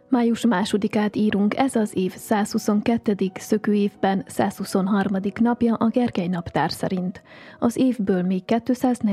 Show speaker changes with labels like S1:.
S1: Május 2-át írunk, ez az év 122. szökőévben 123. napja a Gergely naptár szerint. Az évből még 240